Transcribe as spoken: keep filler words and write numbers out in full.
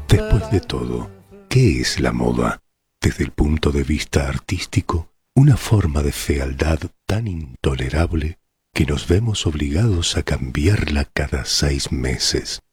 Después de todo, ¿qué es la moda? Desde el punto de vista artístico, una forma de fealdad tan intolerable que nos vemos obligados a cambiarla cada seis meses.